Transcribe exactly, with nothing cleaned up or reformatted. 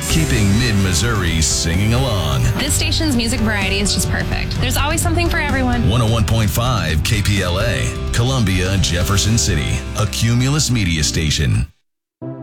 keeping mid-Missouri singing along. This station's music variety is just perfect. There's always something for everyone. one oh one point five K P L A, Columbia, Jefferson City, a Cumulus Media station.